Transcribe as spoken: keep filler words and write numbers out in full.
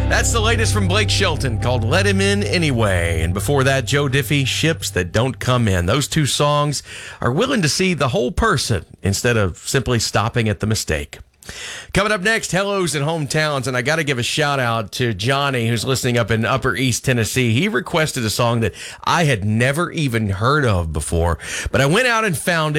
That's the latest from Blake Shelton called Let Him In Anyway. And before that, Joe Diffie, Ships That Don't Come In. Those two songs are willing to see the whole person instead of simply stopping at the mistake. Coming up next, hellos and hometowns, and I got to give a shout out to Johnny, who's listening up in Upper East Tennessee. He requested a song that I had never even heard of before, but I went out and found it.